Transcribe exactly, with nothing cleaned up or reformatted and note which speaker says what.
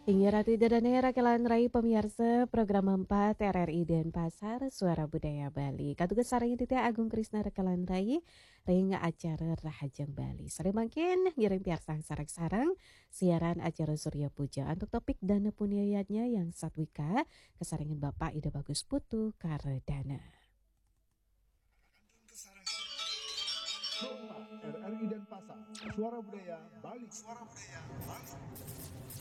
Speaker 1: Hingga Ratu dan Era Kelan Rai pemirsa program empat R R I Denpasar Suara Budaya Bali. Katugas sareng titi Agung Krisna Rekalan Rai ring acara Rahajang Bali. Sore makin ngiring piarsang sarang-sarang siaran acara Surya Puja untuk topik dana punyayatnya yang satwika kesarengan Bapak Ida Bagus Putu Karedana.
Speaker 2: R R I Denpasar Suara Budaya Bali. Suara Budaya Bali.